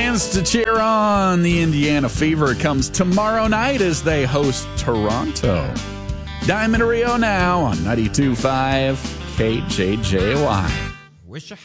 chance to cheer on. The Indiana Fever comes tomorrow night as they host Toronto. Diamond Rio now on 92.5 KJJY.